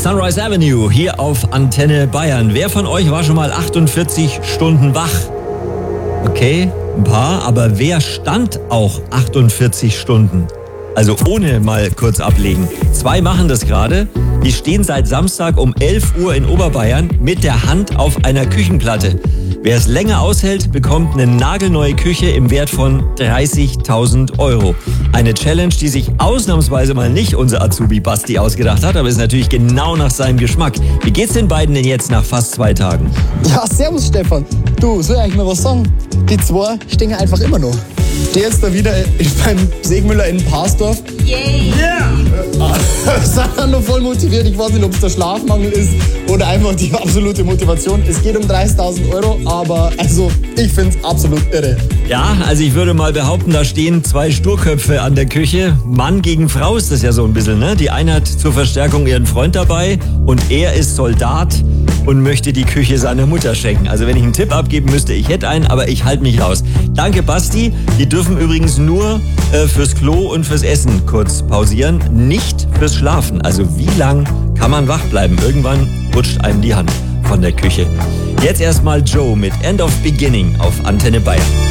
Sunrise Avenue hier auf Antenne Bayern. Wer von euch war schon mal 48 Stunden wach? Okay, ein paar, aber wer stand auch 48 Stunden? Also ohne mal kurz ablegen. 2 machen das gerade. Die stehen seit Samstag um 11 Uhr in Oberbayern mit der Hand auf einer Küchenplatte. Wer es länger aushält, bekommt eine nagelneue Küche im Wert von 30.000 Euro. Eine Challenge, die sich ausnahmsweise mal nicht unser Azubi Basti ausgedacht hat, aber ist natürlich genau nach seinem Geschmack. Wie geht's den beiden denn jetzt nach fast 2 Tagen? Ja, servus Stefan. Du, soll ich eigentlich mal was sagen? Die 2 stehen einfach immer noch. Ich stehe jetzt da wieder beim Segmüller in Parsdorf. Yay! Yeah! Sind noch voll motiviert. Ich weiß nicht, ob es der Schlafmangel ist oder einfach die absolute Motivation. Es geht um 30.000 Euro, aber also ich finde es absolut irre. Ja, also ich würde mal behaupten, da stehen 2 Sturköpfe an der Küche. Mann gegen Frau ist das ja so ein bisschen, ne? Die eine hat zur Verstärkung ihren Freund dabei und er ist Soldat und möchte die Küche seiner Mutter schenken. Also wenn ich einen Tipp abgeben müsste, ich hätte einen, aber ich halte mich raus. Danke Basti. Die dürfen übrigens nur fürs Klo und fürs Essen kurz pausieren, nicht fürs Schlafen. Also wie lang kann man wach bleiben? Irgendwann rutscht einem die Hand von der Küche. Jetzt erstmal Joe mit End of Beginning auf Antenne Bayern.